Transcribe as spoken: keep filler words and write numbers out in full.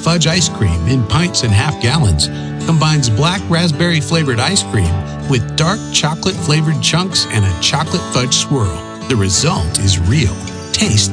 fudge ice cream in pints and half gallons combines black raspberry flavored ice cream with dark chocolate flavored chunks and a chocolate fudge swirl. The result is real. Taste